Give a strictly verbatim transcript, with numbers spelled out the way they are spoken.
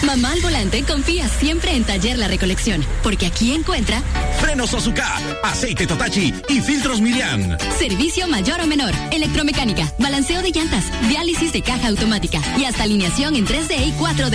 Mamá al volante confía siempre en Taller La Recolección, porque aquí encuentra frenos Ozuka, aceite Totachi y filtros Miriam. Servicio mayor o menor, electromecánica, balanceo de llantas, diálisis de caja automática y hasta alineación en tres D y cuatro D.